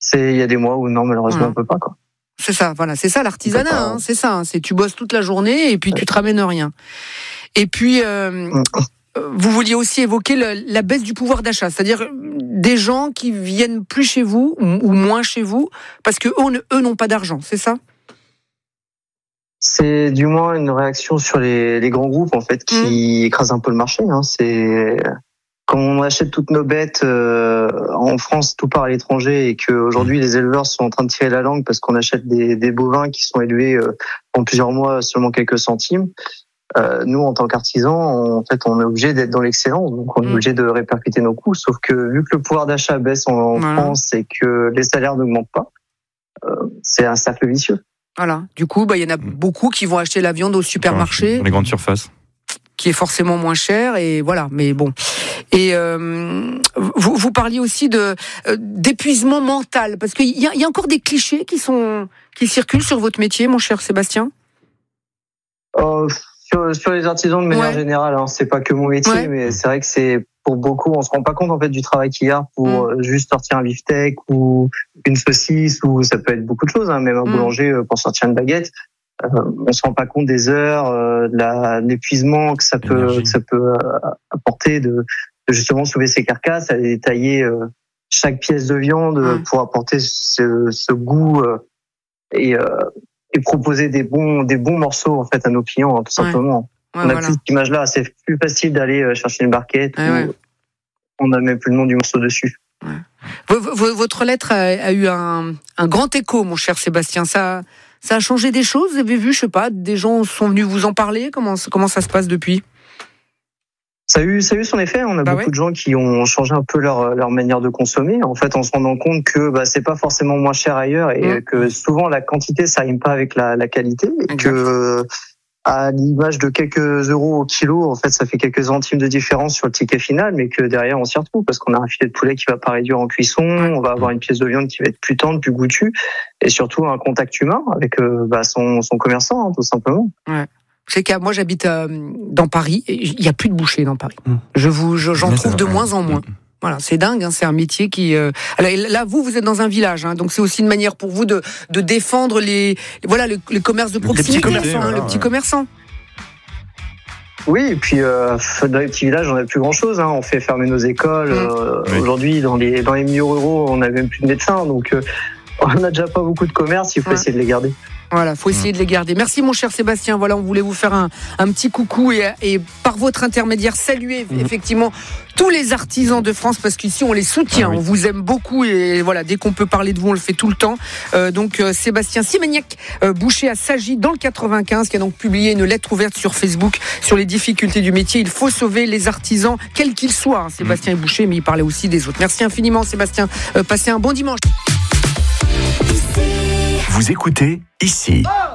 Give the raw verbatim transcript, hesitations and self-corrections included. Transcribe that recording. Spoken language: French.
c'est, il y a des mois où non, malheureusement, Voilà. on peut pas, quoi. C'est ça, voilà, c'est ça l'artisanat, pas, hein, c'est ça. Hein, c'est tu bosses toute la journée et puis tu te ramènes rien. Et puis, euh, vous vouliez aussi évoquer le, la baisse du pouvoir d'achat, c'est-à-dire des gens qui viennent plus chez vous ou moins chez vous parce que eux, eux n'ont pas d'argent, c'est ça ? C'est du moins une réaction sur les, les grands groupes en fait qui mmh. écrasent un peu le marché. Hein. C'est quand on achète toutes nos bêtes euh, en France, tout part à l'étranger, et qu'aujourd'hui les éleveurs sont en train de tirer la langue parce qu'on achète des, des bovins qui sont élevés euh, en plusieurs mois seulement quelques centimes. Euh, nous, en tant qu'artisans, en fait, on est obligé d'être dans l'excellence, donc on est mmh. obligé de répercuter nos coûts. Sauf que vu que le pouvoir d'achat baisse en, en voilà. France et que les salaires n'augmentent pas, euh, c'est un cercle vicieux. Voilà. Du coup, bah, il y en a beaucoup qui vont acheter la viande au supermarché. Dans les grandes surfaces. Qui est forcément moins cher, et voilà. Mais bon. Et euh, vous, vous parliez aussi de euh, d'épuisement mental, parce qu'il y a, il y a encore des clichés qui sont qui circulent sur votre métier, mon cher Sébastien. Euh, sur, sur les artisans de manière ouais. générale, hein, c'est pas que mon métier, ouais. mais c'est vrai que c'est pour beaucoup, on se rend pas compte en fait du travail qu'il y a pour mmh. juste sortir un beefsteak ou une saucisse, ou ça peut être beaucoup de choses, hein, même un mmh. boulanger pour sortir une baguette. Euh, on se rend pas compte des heures, euh, de, la, de l'épuisement que ça peut que ça peut apporter de, de justement soulever ces carcasses, à détailler euh, chaque pièce de viande mmh. pour apporter ce, ce goût euh, et, euh, et proposer des bons des bons morceaux en fait à nos clients, hein, tout simplement. Ouais. Ouais, on a voilà. plus cette image-là, c'est plus facile d'aller chercher une barquette. Ouais, ouais. On n'a même plus le nom du morceau dessus. Ouais. Votre lettre a, a eu un, un grand écho, mon cher Sébastien. Ça, ça a changé des choses. Vous avez vu, je sais pas, des gens sont venus vous en parler. Comment, comment ça se passe depuis ? Ça a eu, ça a eu son effet. On a bah beaucoup ouais. de gens qui ont changé un peu leur leur manière de consommer. En fait, en se rendant compte que bah c'est pas forcément moins cher ailleurs, et mmh. que souvent la quantité ça rime pas avec la, la qualité, et exact. que à l'image de quelques euros au kilo, en fait, ça fait quelques centimes de différence sur le ticket final, mais que derrière, on s'y retrouve parce qu'on a un filet de poulet qui va pas réduire en cuisson, on va avoir une pièce de viande qui va être plus tendre, plus goûtue, et surtout un contact humain avec euh, bah, son, son commerçant, hein, tout simplement. Ouais. C'est que moi, j'habite euh, dans Paris, et il y a plus de bouchers dans Paris. Mmh. Je vous, je, j'en trouve de moins en moins. Mmh. Voilà, c'est dingue, hein, c'est un métier qui. Euh... Alors, là, vous, vous êtes dans un village, hein, donc c'est aussi une manière pour vous de de défendre les, voilà, le, les commerces de proximité, les petits commerçants, hein, voilà, le petit ouais. commerçant. Oui, et puis euh, dans les petits villages, on n'a plus grand-chose. Hein. On fait fermer nos écoles. Mmh. Euh, oui. Aujourd'hui, dans les dans les milieux ruraux, on n'a même plus de médecins, donc euh, on n'a déjà pas beaucoup de commerces. Il faut ouais. essayer de les garder. Voilà, faut essayer de les garder. Merci mon cher Sébastien. Voilà, on voulait vous faire un, un petit coucou et, et par votre intermédiaire saluer mmh. effectivement tous les artisans de France, parce qu'ici on les soutient, ah, oui. on vous aime beaucoup, et voilà, dès qu'on peut parler de vous, on le fait tout le temps. Euh, donc euh, Sébastien Simagnac, euh, boucher à Sagy dans le quatre-vingt-quinze, qui a donc publié une lettre ouverte sur Facebook sur les difficultés du métier. Il faut sauver les artisans, quels qu'ils soient. Hein. Sébastien mmh. est boucher, mais il parlait aussi des autres. Merci infiniment Sébastien. Euh, passez un bon dimanche. Vous écoutez ici.